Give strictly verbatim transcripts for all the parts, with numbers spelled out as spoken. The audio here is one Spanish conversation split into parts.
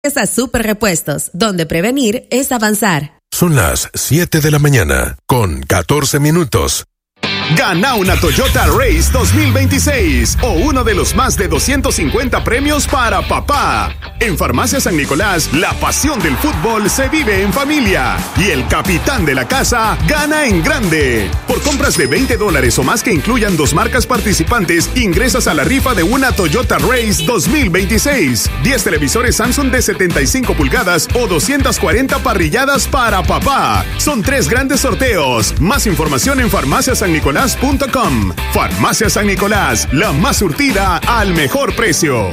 a Super Repuestos, donde prevenir es avanzar. Son las siete de la mañana, con catorce minutos. Gana una Toyota Race dos mil veintiséis o uno de los más de doscientos cincuenta premios para papá. En Farmacia San Nicolás, la pasión del fútbol se vive en familia y el capitán de la casa gana en grande. Por compras de veinte dólares o más que incluyan dos marcas participantes, ingresas a la rifa de una Toyota Race dos mil veintiséis, diez televisores Samsung de setenta y cinco pulgadas o doscientas cuarenta parrilladas para papá. Son tres grandes sorteos. Más información en farmacia san nicolás punto com. Farmacia San Nicolás, la más surtida al mejor precio.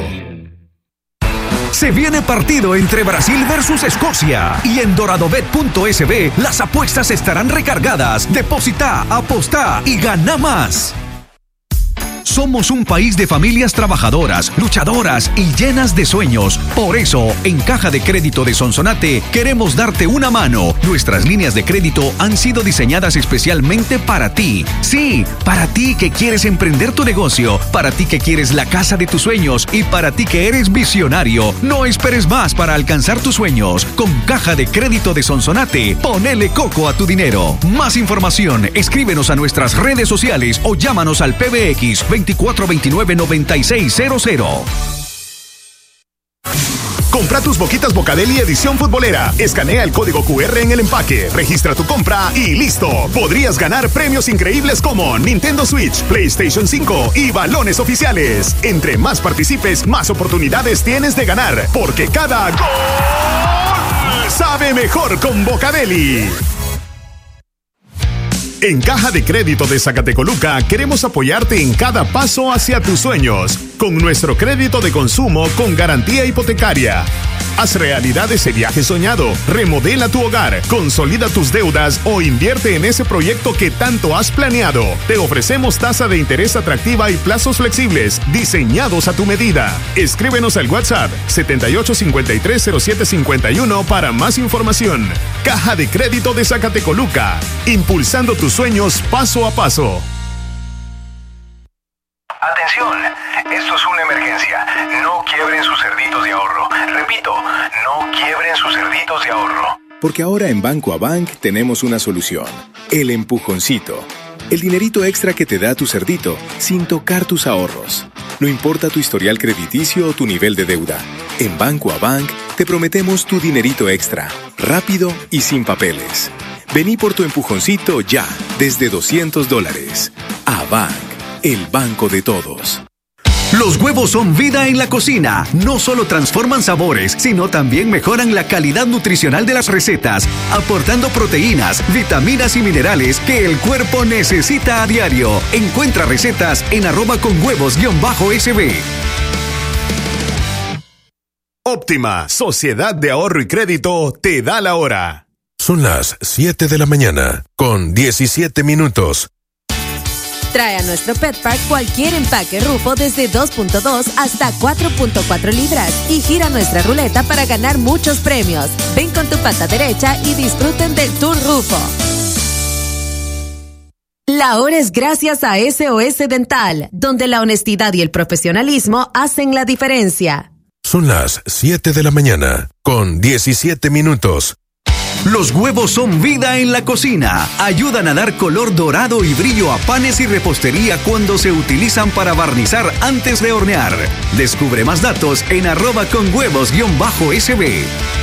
Se viene partido entre Brasil versus Escocia y en doradobet punto es be las apuestas estarán recargadas. Deposita, apostá y gana más. Somos un país de familias trabajadoras, luchadoras y llenas de sueños. Por eso, en Caja de Crédito de Sonsonate, queremos darte una mano. Nuestras líneas de crédito han sido diseñadas especialmente para ti. Sí, para ti que quieres emprender tu negocio, para ti que quieres la casa de tus sueños y para ti que eres visionario. No esperes más para alcanzar tus sueños. Con Caja de Crédito de Sonsonate, ponele coco a tu dinero. Más información, escríbenos a nuestras redes sociales o llámanos al P B X veinticuatro veintinueve noventa y seis cero cero. Compra tus boquitas Bocadeli edición futbolera. Escanea el código cu erre en el empaque, registra tu compra y listo. Podrías ganar premios increíbles como Nintendo Switch, PlayStation cinco y balones oficiales. Entre más participes, más oportunidades tienes de ganar, porque cada gol sabe mejor con Bocadeli. En Caja de Crédito de Zacatecoluca queremos apoyarte en cada paso hacia tus sueños con nuestro crédito de consumo con garantía hipotecaria. Haz realidad ese viaje soñado, remodela tu hogar, consolida tus deudas o invierte en ese proyecto que tanto has planeado. Te ofrecemos tasa de interés atractiva y plazos flexibles diseñados a tu medida. Escríbenos al WhatsApp setenta y ocho cincuenta y tres cero siete cincuenta y uno para más información. Caja de Crédito de Zacatecoluca, impulsando tus sueños paso a paso. Atención, esto es una emergencia. No quiebren sus cerditos de ahorro. Repito, no quiebren sus cerditos de ahorro. Porque ahora en Banco Abanc tenemos una solución. El empujoncito. El dinerito extra que te da tu cerdito sin tocar tus ahorros. No importa tu historial crediticio o tu nivel de deuda. En Banco Abanc te prometemos tu dinerito extra, rápido y sin papeles. Vení por tu empujoncito ya, desde doscientos dólares. Abanc, el banco de todos. Los huevos son vida en la cocina. No solo transforman sabores, sino también mejoran la calidad nutricional de las recetas, aportando proteínas, vitaminas y minerales que el cuerpo necesita a diario. Encuentra recetas en arroba con huevos guión bajo S B. Óptima, Sociedad de Ahorro y Crédito, te da la hora. Son las siete de la mañana, con diecisiete minutos. Trae a nuestro Pet Park cualquier empaque Rufo desde dos punto dos hasta cuatro punto cuatro libras y gira nuestra ruleta para ganar muchos premios. Ven con tu pata derecha y disfruten del Tour Rufo. La hora es gracias a S O S Dental, donde la honestidad y el profesionalismo hacen la diferencia. Son las siete de la mañana, con diecisiete minutos. Los huevos son vida en la cocina. Ayudan a dar color dorado y brillo a panes y repostería cuando se utilizan para barnizar antes de hornear. Descubre más datos en arroba con huevos guión bajo S B.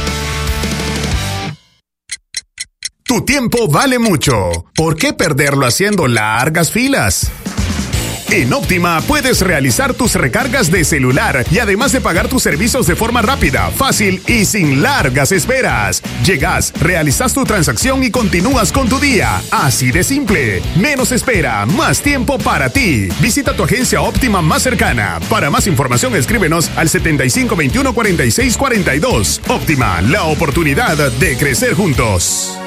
Tu tiempo vale mucho. ¿Por qué perderlo haciendo largas filas? En Óptima puedes realizar tus recargas de celular y además de pagar tus servicios de forma rápida, fácil y sin largas esperas. Llegas, realizas tu transacción y continúas con tu día. Así de simple. Menos espera, más tiempo para ti. Visita tu agencia Óptima más cercana. Para más información escríbenos al setenta y cinco veintiuno cuarenta y seis cuarenta y dos. Óptima, la oportunidad de crecer juntos.